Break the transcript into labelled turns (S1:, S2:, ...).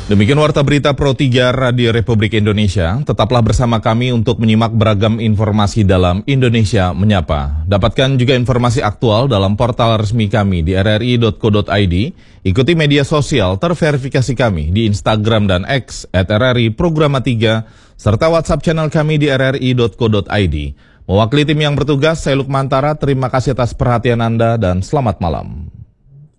S1: Demikian Warta Berita Pro 3 Radio Republik Indonesia. Tetaplah bersama kami untuk menyimak beragam informasi dalam Indonesia Menyapa. Dapatkan juga informasi aktual dalam portal resmi kami di rri.co.id. Ikuti media sosial terverifikasi kami di Instagram dan X @RRI_Programa3 serta WhatsApp channel kami di rri.co.id. Mewakili tim yang bertugas, saya Lukmantara, terima kasih atas perhatian Anda dan selamat malam.